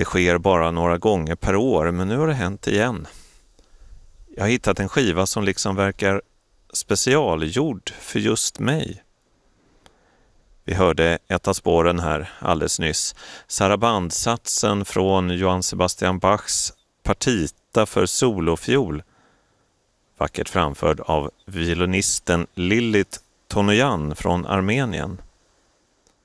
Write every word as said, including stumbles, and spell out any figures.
Det sker bara några gånger per år, men nu har det hänt igen. Jag har hittat en skiva som liksom verkar specialgjord för just mig. Vi hörde ett av spåren här alldeles nyss. Sarabandsatsen från Johann Sebastian Bachs partita för solofiol. Vackert framförd av violinisten Lilith Tonoyan från Armenien.